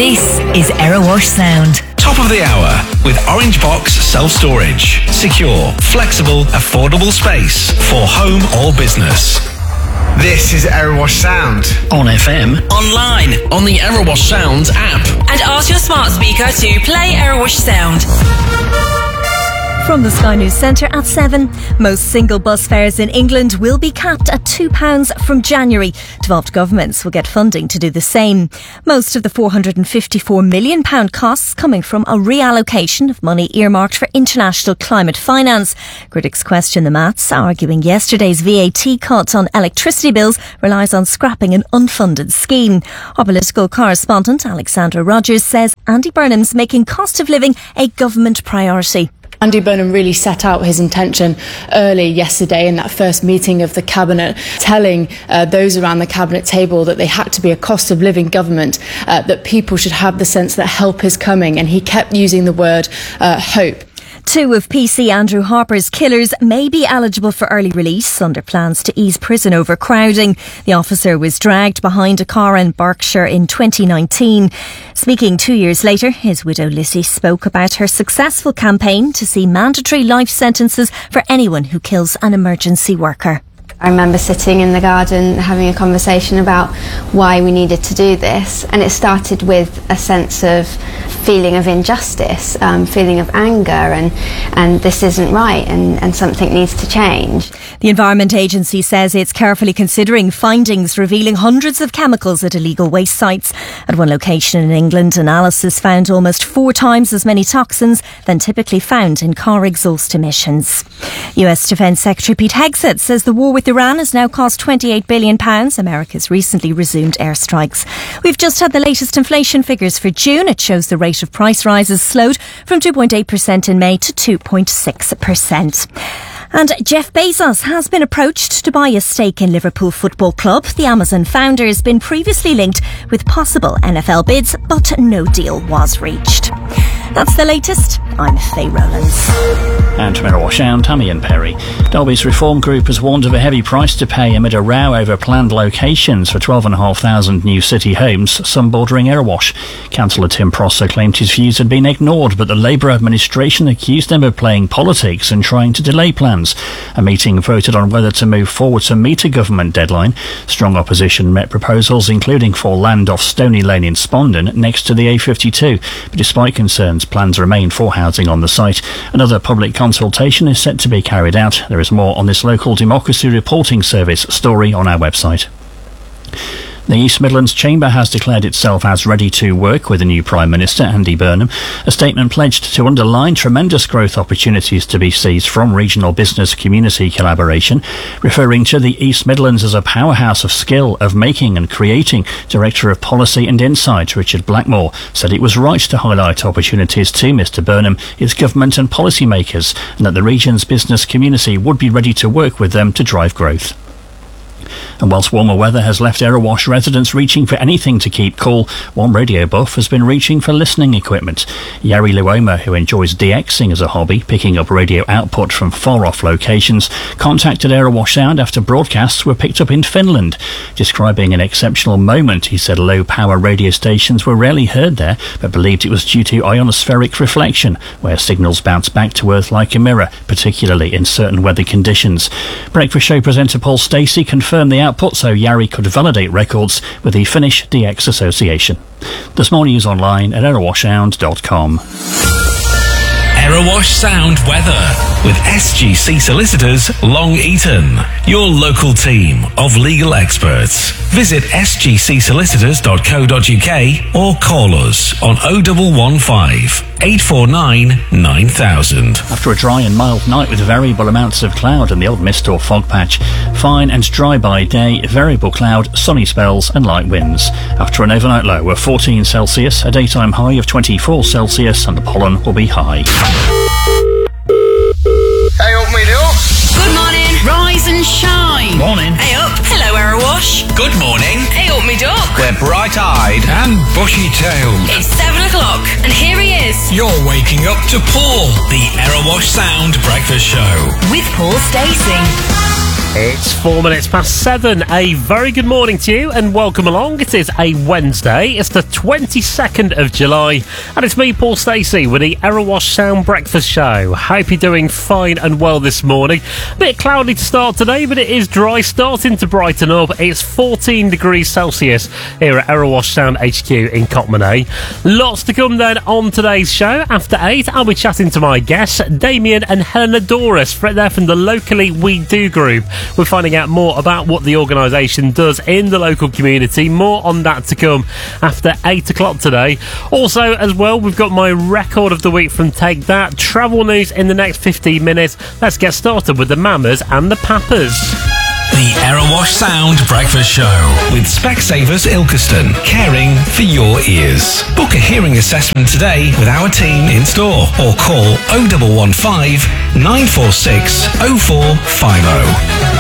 This is Erewash Sound. Top of the hour with Orange Box Self-Storage. Secure, flexible, affordable space for home or business. This is Erewash Sound. On FM, online, on the Erewash Sound app. And ask your smart speaker to play Erewash Sound. From the Sky News Centre at 7, most single bus fares in England will be capped at £2 from January. Devolved governments will get funding to do the same. Most of the £454 million costs coming from a reallocation of money earmarked for international climate finance. Critics question the maths, arguing yesterday's VAT cut on electricity bills relies on scrapping an unfunded scheme. Our political correspondent Alexandra Rogers says Andy Burnham's making cost of living a government priority. Andy Burnham really set out his intention early yesterday in that first meeting of the Cabinet, telling those around the Cabinet table that they had to be a cost of living government, that people should have the sense that help is coming, and he kept using the word hope. Two of PC Andrew Harper's killers may be eligible for early release under plans to ease prison overcrowding. The officer was dragged behind a car in Berkshire in 2019. Speaking 2 years later, his widow Lissy spoke about her successful campaign to see mandatory life sentences for anyone who kills an emergency worker. I remember sitting in the garden having a conversation about why we needed to do this, and it started with a sense of feeling of injustice, feeling of anger, and this isn't right, and something needs to change. The Environment Agency says it's carefully considering findings revealing hundreds of chemicals at illegal waste sites. At one location in England, analysis found almost 4 times as many toxins than typically found in car exhaust emissions. US Defence Secretary Pete Hegseth says the war with Iran has now cost £28 billion. America's recently resumed airstrikes. We've just had the latest inflation figures for June. It shows the rate of price rises slowed from 2.8% in May to 2.6%. And Jeff Bezos has been approached to buy a stake in Liverpool Football Club. The Amazon founder has been previously linked with possible NFL bids, but no deal was reached. That's the latest. I'm Faye Rowlands. And from Erewash Sound, Tammy and Perry. Derby's Reform Group has warned of a heavy price to pay amid a row over planned locations for 12,500 new city homes, some bordering Erewash. Councillor Tim Prosser claimed his views had been ignored, but the Labour administration accused them of playing politics and trying to delay plans. A meeting voted on whether to move forward to meet a government deadline. Strong opposition met proposals, including for land off Stony Lane in Spondon next to the A52. But despite concerns, plans remain for housing on the site. Another public consultation is set to be carried out. There is more on this local democracy reporting service story on our website. The East Midlands Chamber has declared itself as ready to work with the new Prime Minister, Andy Burnham. A statement pledged to underline tremendous growth opportunities to be seized from regional business community collaboration. Referring to the East Midlands as a powerhouse of skill, of making and creating, Director of Policy and Insight Richard Blackmore said it was right to highlight opportunities to Mr Burnham, his government and policymakers, and that the region's business community would be ready to work with them to drive growth. And whilst warmer weather has left Erewash residents reaching for anything to keep cool, one radio buff has been reaching for listening equipment. Yari Luoma, who enjoys DXing as a hobby, picking up radio output from far-off locations, contacted Erewash Sound after broadcasts were picked up in Finland. Describing an exceptional moment, he said low-power radio stations were rarely heard there, but believed it was due to ionospheric reflection, where signals bounce back to Earth like a mirror, particularly in certain weather conditions. Breakfast show presenter Paul Stacey confirmed the output so Yari could validate records with the Finnish DX Association. There's more news online at erewashsound.com. Erewash Sound weather with SGC Solicitors Long Eaton, your local team of legal experts. Visit sgcsolicitors.co.uk or call us on 0115 849 9000. After a dry and mild night with variable amounts of cloud and the odd mist or fog patch, fine and dry by day, variable cloud, sunny spells and light winds. After an overnight low of 14 Celsius, a daytime high of 24 Celsius and the pollen will be high. Hey up, me up. Good morning. Rise and shine. Morning. Hey up. Hello, Erewash. Good morning. Hey up, me duck. They're bright-eyed and bushy-tailed. It's 7 o'clock, and here he is. You're waking up to Paul, the Erewash Sound Breakfast Show. With Paul Stacey. It's 4 minutes past 7. A very good morning to you and welcome along. It is a Wednesday. It's the 22nd of July and it's me, Paul Stacey, with the Erewash Sound Breakfast Show. Hope you're doing fine and well this morning. A bit cloudy to start today, but it is dry, starting to brighten up. It's 14 degrees Celsius here at Erewash Sound HQ in Cotmanay. Lots to come then on today's show. After 8, I'll be chatting to my guests, Damien and Helena Doris. They're from the Locally We Do group. We're finding out more about what the organisation does in the local community. More on that to come after 8 o'clock today. Also, as well, we've got my record of the week from Take That. Travel news in the next 15 minutes. Let's get started with the Mamas and the Papas. The Erewash Sound Breakfast Show with Specsavers Ilkeston, caring for your ears. Book a hearing assessment today with our team in store or call 0115 946 0450.